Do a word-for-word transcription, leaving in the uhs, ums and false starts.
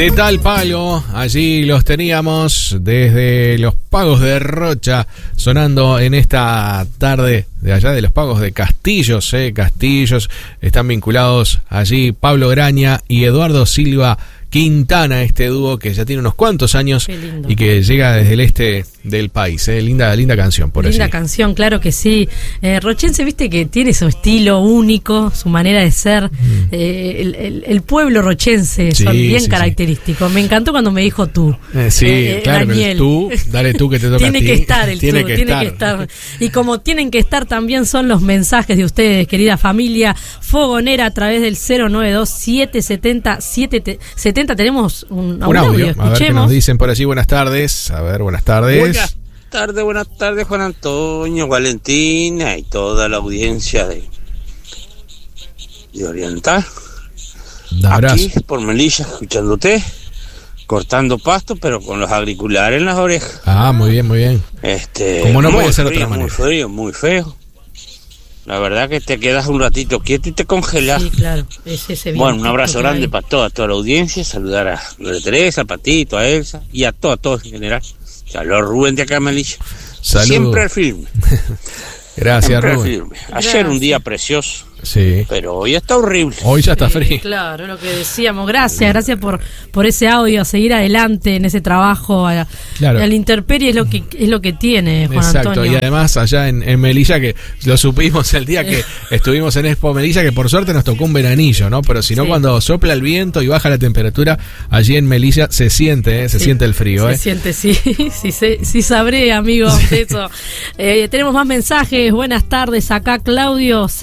De tal palo, allí los teníamos desde los Pagos de Rocha, sonando en esta tarde de allá de los Pagos de Castillos, eh, Castillos, están vinculados allí Pablo Graña y Eduardo Silva Quintana, este dúo que ya tiene unos cuantos años y que llega desde el este del país, eh. linda, linda canción, por Linda así. canción, claro que sí. Eh, Rochense, viste que tiene su estilo único, su manera de ser. Mm. Eh, el, el, el pueblo rochense sí, son bien sí, característicos. Sí. Me encantó cuando me dijo tú. Eh, sí, eh, claro, Daniel. tú, dale tú que te toca tiene a ti. que estar el tiene tú, que tiene estar. que estar. Y como tienen que estar también son los mensajes de ustedes, querida familia fogonera, a través del cero nueve dos siete siete cero siete siete cero. Tenemos un Un, un audio, audio. A ver qué nos dicen por allí. Buenas tardes. A ver, buenas tardes. Buenas tardes, buenas tardes, Juan Antonio, Valentina y toda la audiencia de, de Oriental. Un abrazo. Aquí por Melilla, escuchándote, cortando pasto, pero con los auriculares en las orejas. Ah, muy bien, muy bien. Este, Como no puede ser frío, otra manera. Muy frío, muy feo. La verdad que te quedas un ratito quieto y te congelas. Sí, claro. Es ese bueno, un abrazo grande hay. para toda, toda la audiencia. Saludar a Teresa, a Patito, a Elsa y a todos, a todos en general. Saludos, Rubén de acá, Melilla. Saludos. Siempre al firme. Gracias, Siempre Rubén. al firme. Ayer Gracias. un día precioso. Sí. Pero hoy está horrible. Hoy ya está Sí, frío. Claro, lo que decíamos. Gracias, gracias por por ese audio, a seguir adelante en ese trabajo. A, Claro. a la intemperie es lo que es lo que tiene, Juan Exacto, Antonio. y además allá en, en Melilla, que lo supimos el día que estuvimos en Expo Melilla, que por suerte nos tocó un veranillo, ¿no? Pero si no, Sí. cuando sopla el viento y baja la temperatura, allí en Melilla se siente, ¿eh? se Sí, siente el frío. Se ¿eh? siente, sí, sí, sí, sí sabré, amigos, de eso. Eh, tenemos más mensajes. Buenas tardes, acá Claudio.